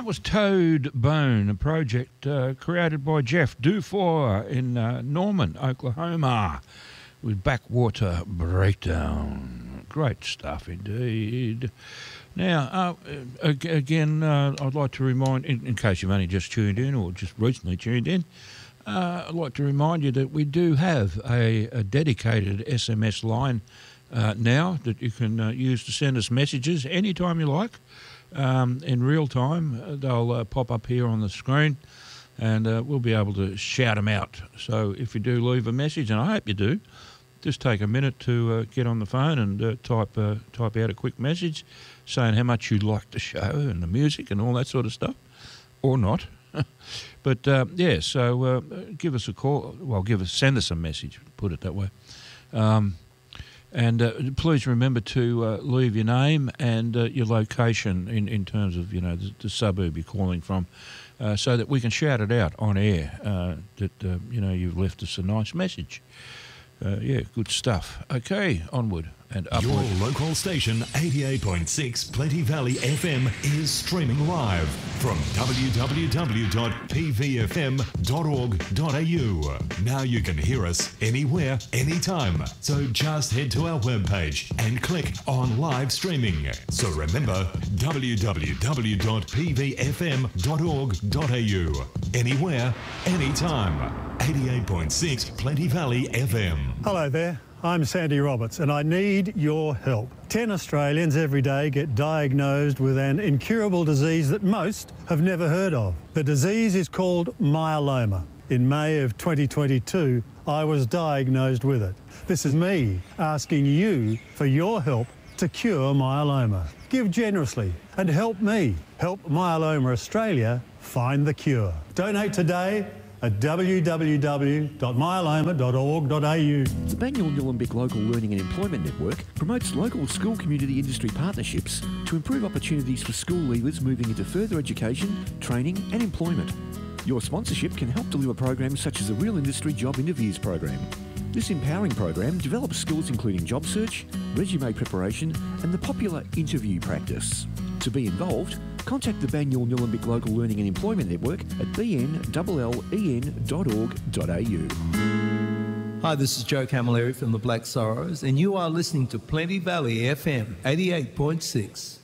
that was Toad Bone, a project created by Jeff Dufour in Norman, Oklahoma, with Backwater Breakdown. Great stuff indeed. Now, again, I'd like to remind, in case you've only just tuned in or just recently tuned in, I'd like to remind you that we do have a dedicated SMS line now that you can use to send us messages anytime you like. In real time, they'll pop up here on the screen, and we'll be able to shout them out. So if you do leave a message, and I hope you do, just take a minute to get on the phone and type out a quick message saying how much you like the show and the music and all that sort of stuff, or not. But so give us a call. Well, send us a message. Put it that way. And please remember to leave your name and your location in terms of the suburb you're calling from, so that we can shout it out on air that you've left us a nice message. Good stuff. Okay, onward and upward. Your local station, 88.6 Plenty Valley FM, is streaming live from www.pvfm.org.au. Now you can hear us anywhere, anytime. So just head to our webpage and click on live streaming. So remember, www.pvfm.org.au. Anywhere, anytime. 88.6 Plenty Valley FM. Hello there. I'm Sandy Roberts and I need your help. 10 Australians every day get diagnosed with an incurable disease that most have never heard of. The disease is called myeloma. In May of 2022, I was diagnosed with it. This is me asking you for your help to cure myeloma. Give generously and help me help Myeloma Australia find the cure. Donate today at www.myeloma.org.au. The Banyule Nillumbik Local Learning and Employment Network promotes local school community industry partnerships to improve opportunities for school leavers moving into further education, training and employment. Your sponsorship can help deliver programs such as the Real Industry Job Interviews program. This empowering program develops skills including job search, resume preparation and the popular interview practice. To be involved, contact the Banyule Nillumbik Local Learning and Employment Network at bnllen.org.au. Hi, this is Joe Camilleri from the Black Sorrows, and you are listening to Plenty Valley FM 88.6.